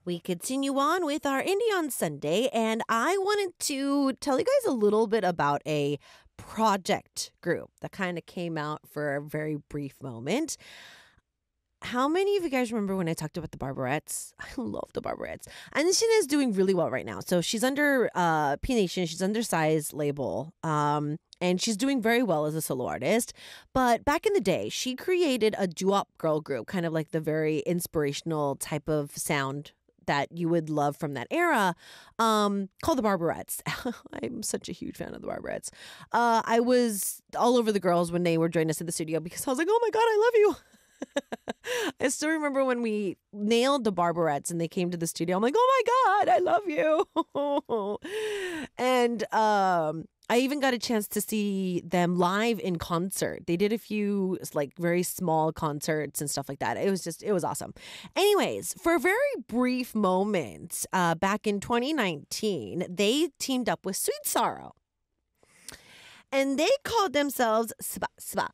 We continue on with our Indie on Sunday, and I wanted to tell you guys a little bit about a project group that kind of came out for a very brief moment. How many of you guys remember when I talked about the Barbarettes? I love the Barbarettes. And Shina is doing really well right now. So she's under P Nation, she's under Size label. And she's doing very well as a solo artist. But back in the day, she created a doo-wop girl group, kind of like the very inspirational type of sound that you would love from that era, called the Barbarettes. I'm such a huge fan of the Barbarettes. I was all over the girls when they were joining us in the studio because I was like, oh my God, I love you. I still remember when we nailed the Barbarettes and they came to the studio. I'm like, oh my God, I love you. And I even got a chance to see them live in concert. They did a few like very small concerts and stuff like that. It was awesome. Anyways, for a very brief moment, back in 2019, they teamed up with Sweet Sorrow. And they called themselves SBA,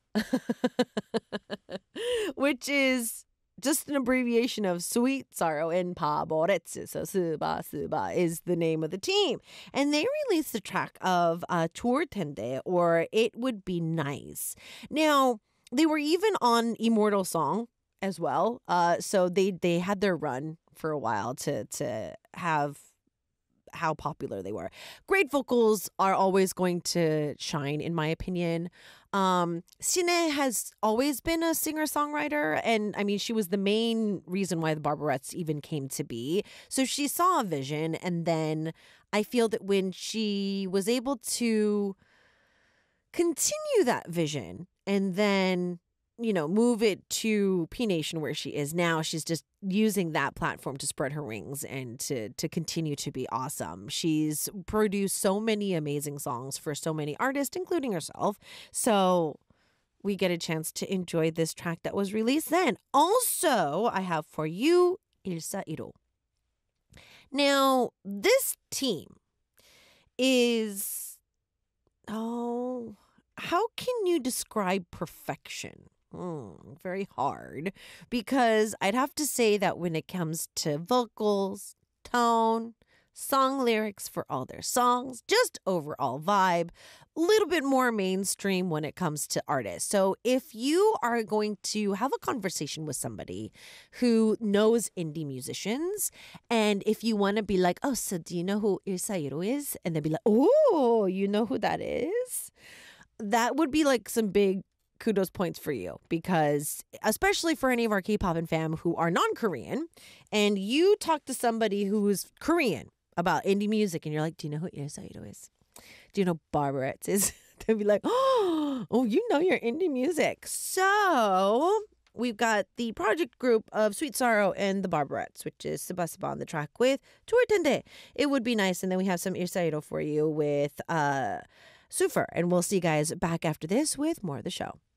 which is just an abbreviation of Sweet Sorrow and Paboretsu. So SBA is the name of the team. And they released the track of Tour Tende, or It Would Be Nice. Now, they were even on Immortal Song as well. So they had their run for a while to have how popular they were. Great vocals are always going to shine, in my opinion. Sine has always been a singer-songwriter, and I mean, she was the main reason why the Barbarettes even came to be. So she saw a vision, and then I feel that when she was able to continue that vision and then, you know, move it to P Nation where she is now, she's just using that platform to spread her wings and to continue to be awesome. She's produced so many amazing songs for so many artists, including herself. So we get a chance to enjoy this track that was released then. Also, I have for you Ilsairo. Now, this team is, how can you describe perfection? Very hard, because I'd have to say that when it comes to vocals, tone, song lyrics for all their songs, just overall vibe, a little bit more mainstream when it comes to artists. So if you are going to have a conversation with somebody who knows indie musicians, and if you want to be like, oh, so do you know who Ilsairo is? And they'd be like, oh, you know who that is? That would be like some big kudos points for you, because especially for any of our K-pop and fam who are non-Korean, and you talk to somebody who's Korean about indie music and you're like, do you know who Ilsairo is? Do you know Barbarettes is? They'll be like, oh, you know your indie music. So we've got the project group of Sweet Sorrow and the Barbarettes, which is SBA on the track with Tour Tende. It Would Be Nice. And then we have some Ilsairo for you with Sufer. And we'll see you guys back after this with more of the show.